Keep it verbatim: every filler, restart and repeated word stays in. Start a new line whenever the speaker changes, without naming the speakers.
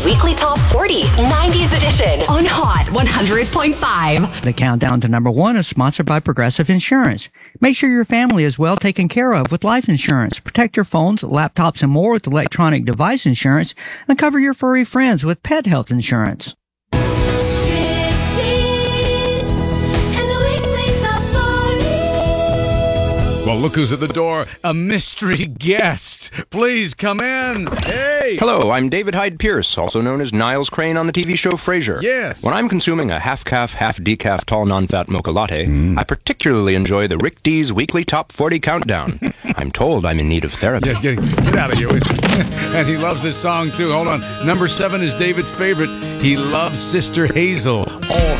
Weekly Top forty, nineties edition on Hot one hundred point five.
The countdown to number one is sponsored by Progressive Insurance. Make sure your family is well taken care of with life insurance. Protect your phones, laptops, and more with electronic device insurance, and cover your furry friends with pet health insurance.
Well, look who's at the door. A mystery guest. Please come in. Hey.
Hello, I'm David Hyde Pierce, also known as Niles Crane on the T V show Frasier.
Yes.
When I'm consuming a half-calf, half-decaf tall non-fat mocha latte, mm. I particularly enjoy the Rick D's Weekly Top forty Countdown. I'm told I'm in need of therapy.
Yeah, get, get out of here. And he loves this song, too. Hold on. Number seven is David's favorite. He loves Sister Hazel. All